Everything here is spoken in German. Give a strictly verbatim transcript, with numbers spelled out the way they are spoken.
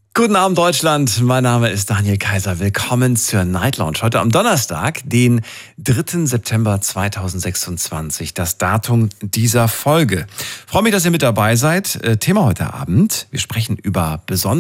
Guten Abend Deutschland, mein Name ist Daniel Kaiser. Willkommen zur Night Lounge. Heute am Donnerstag, den dritten September zweitausendsechsundzwanzig, das Datum dieser Folge. Ich freue mich, dass ihr mit dabei seid. Thema heute Abend, wir sprechen über besondere